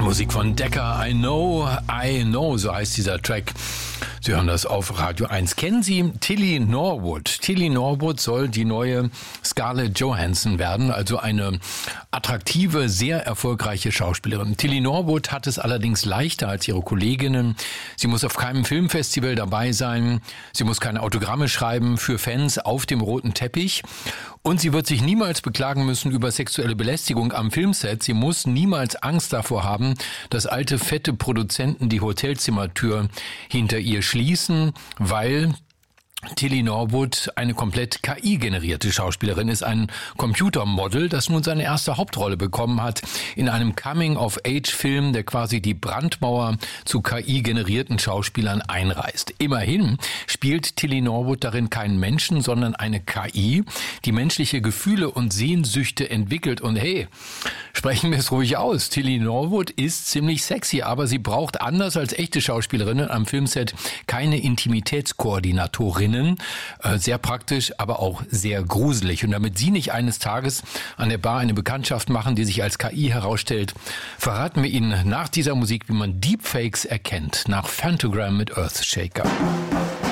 Musik von Decca, I know, so heißt dieser Track. Sie hören das auf Radio 1. Kennen Sie Tilly Norwood? Tilly Norwood soll die neue Scarlett Johansson werden, also eine attraktive, sehr erfolgreiche Schauspielerin. Tilly Norwood hat es allerdings leichter als ihre Kolleginnen. Sie muss auf keinem Filmfestival dabei sein. Sie muss keine Autogramme schreiben für Fans auf dem roten Teppich. Und sie wird sich niemals beklagen müssen über sexuelle Belästigung am Filmset. Sie muss niemals Angst davor haben, dass alte, fette Produzenten die Hotelzimmertür hinter ihr schließen, weil Tilly Norwood eine komplett KI-generierte Schauspielerin ist, ein Computermodel, das nun seine erste Hauptrolle bekommen hat in einem Coming-of-Age-Film, der quasi die Brandmauer zu KI-generierten Schauspielern einreißt. Immerhin spielt Tilly Norwood darin keinen Menschen, sondern eine KI, die menschliche Gefühle und Sehnsüchte entwickelt. Und hey, sprechen wir es ruhig aus, Tilly Norwood ist ziemlich sexy, aber sie braucht anders als echte Schauspielerinnen am Filmset keine Intimitätskoordinatorin. Sehr praktisch, aber auch sehr gruselig. Und damit Sie nicht eines Tages an der Bar eine Bekanntschaft machen, die sich als KI herausstellt, verraten wir Ihnen nach dieser Musik, wie man Deepfakes erkennt, nach Phantogram mit Earthshaker.